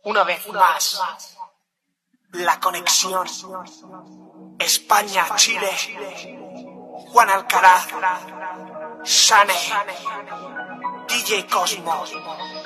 Una vez más, la conexión España-Chile, Juan Alcaraz, Sane, DJ Cosmo.